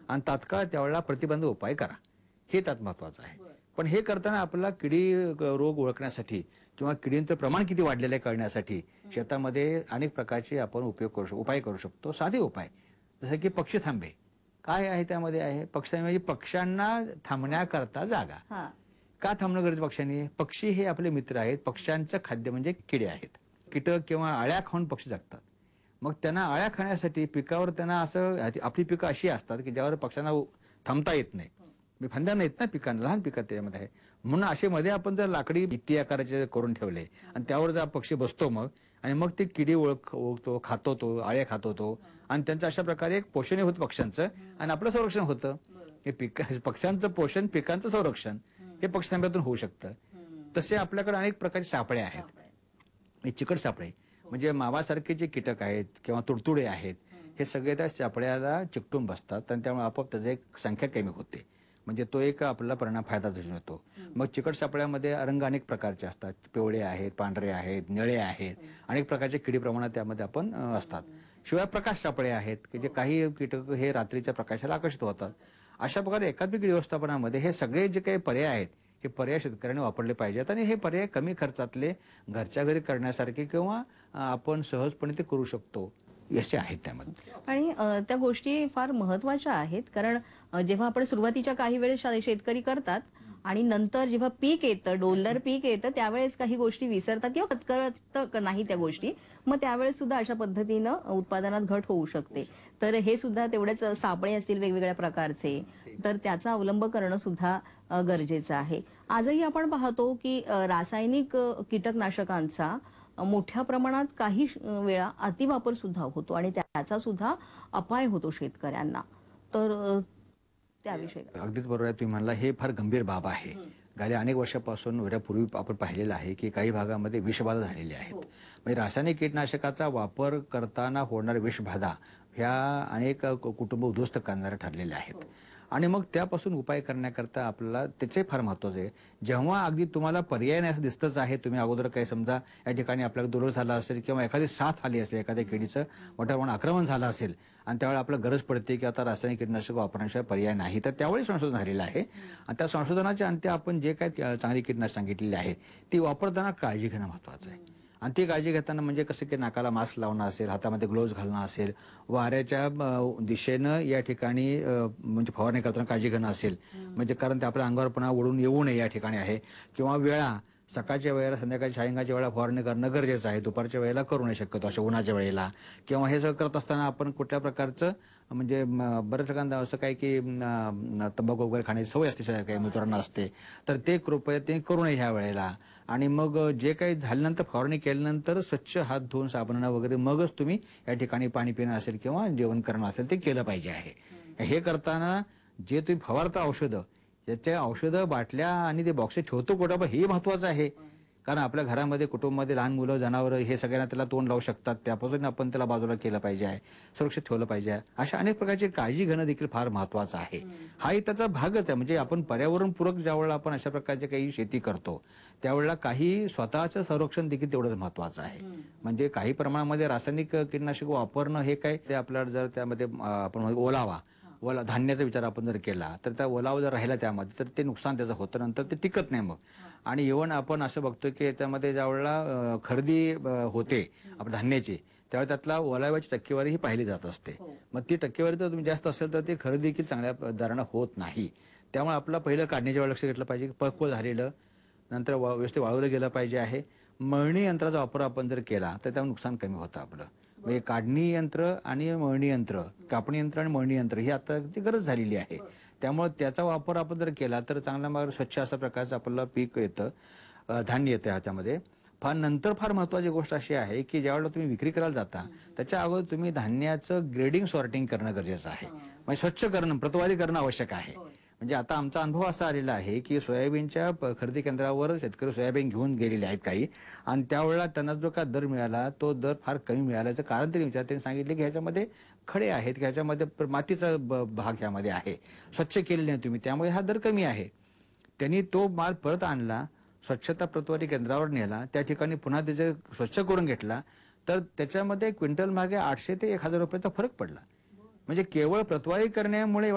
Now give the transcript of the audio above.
आणि तात्काळ त्यावेळेला प्रतिबंध उपाय करा. हे त्यात महत्वाचं आहे. पण हे करताना आपल्याला रोग ओळखण्यासाठी किंवा किडींचं प्रमाण किती वाढलेलं आहे कळण्यासाठी शेतामध्ये अनेक प्रकारचे आपण उपाय करू शकतो. साधे उपाय जसे की पक्षी थांबे. काय आहे त्यामध्ये आहे म्हणजे पक्ष्यांना थांबण्याकरता जागा. का थांबणं गरजेचं पक्ष्यांनी? पक्षी हे आपले मित्र आहेत. पक्ष्यांचं खाद्य म्हणजे किडे आहेत. कीटक किंवा अळ्या खाऊन पक्षी जगतात. मग त्यांना अळ्या खाण्यासाठी पिकावर त्यांना आपली पिकं अशी असतात की ज्यावर पक्ष्यांना थांबता येत नाही. फांद्या नाहीत ना पिकांना, लहान पिकं त्यामध्ये आहे. म्हणून असे मध्ये आपण जर लाकडी भित्ती आकाराचे करून ठेवले आणि त्यावर जर पक्षी बसतो आणि मग ते किडी ओळखतो, खातो तो, अळ्या खातो तो आणि त्यांचं अशा प्रकारे एक पोषण होतं पक्ष्यांचं आणि आपलं संरक्षण होतं. हे पक्ष्यांचं पोषण, पिकांचं संरक्षण हे पक्षीथांब्यातून होऊ शकतं. तसे आपल्याकडे अनेक प्रकारचे सापळे आहेत. चिकट सापळे म्हणजे मावासारखे जे कीटक आहेत किंवा तुडतुडे आहेत हे सगळे त्या सापळ्याला चिकटून बसतात आणि त्यामुळे आपोआप त्याची एक संख्या कमी होते. म्हणजे तो एक आपल्याला फायदा दिसून येतो. मग चिकट सापळ्यामध्ये रंग अनेक प्रकारचे असतात. पिवळे आहेत, पांढरे आहेत, निळे आहेत, अनेक प्रकारचे किडी प्रमाणात त्यामध्ये आपण असतात. शिवाय प्रकाश सापळे आहेत की जे काही कीटक हे रात्रीच्या प्रकाशाला आकर्षित होतात. अशा प्रकारे एकात्मिक किडी व्यवस्थापनामध्ये हे सगळे जे काही पर्याय आहेत हे पर्याय शेतकऱ्यांनी वापरले पाहिजेत आणि हे पर्याय कमी खर्चातले घरच्या घरी करण्यासारखे किंवा आपण सहजपणे ते करू शकतो असे आहेत त्यामध्ये. आणि त्या गोष्टी फार महत्वाच्या आहेत कारण जेव्हा आपण सुरुवातीच्या काही वेळेस शेतकरी करतात आणि नंतर जेव्हा पीक येतं, डोलर पीक येतं त्यावेळेस काही गोष्टी विसरतात किंवा पत्करत नाही त्या गोष्टी. मग त्यावेळेस सुद्धा अशा पद्धतीनं उत्पादनात घट होऊ शकते. तर हे सुद्धा तेवढेच सापळे असतील वेगवेगळ्या प्रकारचे तर त्याचा अवलंब करणं सुद्धा गरजेचं आहे. आजही आपण पाहतो की रासायनिक कीटकनाशकांचा मोठ्या प्रमाणात काही वेळा अतिवापर सुद्धा होतो आणि त्याचा सुद्धा अपाय होतो शेतकऱ्यांना. तर त्याविषयी अगदीच बरोबर आहे तुम्ही म्हणला. हे फार गंभीर बाब आहे. गेल्या अनेक वर्षापासून वर्षापूर्वी आपण पाहिलेलं आहे की काही भागामध्ये विषबाधा झालेली आहेत. म्हणजे रासायनिक कीटनाशकाचा वापर करताना होणाऱ्या विषबाधा ह्या अनेक कुटुंब उद्ध्वस्त करणाऱ्या ठरलेल्या आहेत. आणि मग त्यापासून उपाय करण्याकरता आपल्याला त्याचे फार महत्वाचं आहे. जेव्हा अगदी तुम्हाला पर्याय नाही असं दिसतच आहे, तुम्ही अगोदर काही समजा या ठिकाणी आपल्याला दुर्घटना झाला असेल किंवा एखादी साथ आली असेल, एखाद्या किडीचं मोठ्या प्रमाणात आक्रमण झालं असेल आणि त्यावेळेला आपल्याला गरज पडते की आता रासायनिक कीटनाशक वापरण्याशिवाय पर्याय नाही, तर त्यावेळी संशोधन झालेलं आहे. आणि त्या संशोधनाच्या अंती आपण जे काही चांगली कीटनाशक सांगितलेली आहे ती वापरताना काळजी घेणं महत्वाचं आहे. आणि ती काळजी घेताना म्हणजे कसं की नाकाला मास्क लावणं असेल, हातामध्ये ग्लोव्ज घालणं असेल, वाऱ्याच्या दिशेनं या ठिकाणी म्हणजे फवारणी करताना काळजी घेणं असेल, म्हणजे कारण ते आपल्या अंगावर पुन्हा ओढून येऊ नये या ठिकाणी आहे. किंवा वेळा सकाळच्या वेळेला, संध्याकाळी सायंकाळच्या वेळेला फवारणी करणं गरजेचं आहे. दुपारच्या वेळेला करू नये शक्यतो अशा उन्हाच्या वेळेला. किंवा हे सगळं करत असताना आपण कुठल्या प्रकारचं म्हणजे बऱ्याच ठिकाणी असं काय की तंबाखू वगैरे खाण्याची सवय असते काही मित्रांना असते, तर ते कृपया ते करू नये ह्या वेळेला. आणि मग जे काही झाल्यानंतर फवारणी केल्यानंतर स्वच्छ हात धुवून साबणानं वगैरे मगच तुम्ही या ठिकाणी पाणी पिणं असेल किंवा जेवण करणं असेल ते केलं पाहिजे आहे. हे करताना जे तुम्ही फवारता औषधं त्याच्या औषधं बाटल्या आणि ते बॉक्स ठेवतो कुठं हे महत्वाचं आहे. कारण आपल्या घरामध्ये कुटुंबामध्ये लहान मुलं, जनावरं हे सगळ्यांना त्याला तोंड लावू शकतात. त्यापासून आपण त्याला बाजूला केलं पाहिजे आहे, सुरक्षित ठेवलं पाहिजे आहे. अशा अनेक प्रकारची काळजी घेणं देखील फार महत्वाचं आहे. हाही त्याचा भागच आहे. म्हणजे आपण पर्यावरणपूरक ज्यावेळेला आपण अशा प्रकारचे काही शेती करतो त्यावेळेला काही स्वतःचं संरक्षण देखील तेवढंच महत्वाचं आहे. म्हणजे काही प्रमाणामध्ये रासायनिक कीटनाशक वापरणं हे काय ते आपल्याला जर त्यामध्ये आपण ओलावा धान्याचा विचार आपण जर केला तर त्या ओलावा जर राहिला त्यामध्ये तर ते नुकसान त्याचं होतं, नंतर ते टिकत नाही मग. आणि इव्हन आपण असं बघतो की त्यामध्ये ज्यावेळेला खरेदी होते आपण धान्याची त्यावेळी त्यातला ओलाव्याची टक्केवारी ही पाहिली जात असते. मग ती टक्केवारी जर तुम्ही जास्त असेल तर ती खरेदी देखील चांगल्या दरानं होत नाही. त्यामुळे आपलं पहिलं काढण्याच्या वेळेला लक्ष घेतलं पाहिजे. पक्व झालेलं नंतर व्यवस्थित वाळवलं गेलं पाहिजे आहे. मळणी यंत्राचा वापर आपण जर केला तर त्यामुळे नुकसान कमी होतं आपलं. म्हणजे काढणी यंत्र आणि मळणी यंत्र, कापणी यंत्र आणि मळणी यंत्र ही आता गरज झालेली आहे. त्यामुळे त्याचा वापर आपण जर केला तर चांगल्या स्वच्छ अशा प्रकारचं आपल्याला पीक येतं, धान्य येतं ह्याच्यामध्ये. नंतर फार महत्वाची गोष्ट अशी आहे की ज्यावेळेला तुम्ही विक्री करायला जाता त्याच्या अगोदर तुम्ही धान्याचं ग्रेडिंग सॉर्टिंग करणं गरजेचं आहे. म्हणजे स्वच्छ करणं, प्रतवारी करणं आवश्यक आहे. म्हणजे आता आमचा अनुभव असा आलेला आहे की सोयाबीनच्या खरेदी केंद्रावर शेतकरी सोयाबीन घेऊन गेलेले आहेत काही, आणि त्यावेळेला त्यांना जो काय दर मिळाला तो दर फार कमी मिळाल्याचं कारण त्यांनी त्यांनी सांगितले की ह्याच्यामध्ये खडे आहेत की ह्याच्यामध्ये मातीचा भाग ह्यामध्ये आहे, स्वच्छ केलेले नाही तुम्ही, त्यामुळे हा दर कमी आहे. त्यांनी तो माल परत आणला, स्वच्छता प्रतवारी केंद्रावर नेला, त्या ठिकाणी पुन्हा त्याचे स्वच्छ करून घेतला, तर त्याच्यामध्ये क्विंटल मागे 800 ते 1000 रुपयाचा फरक पडला. म्हणजे केवळ प्रतवारी करण्यामुळे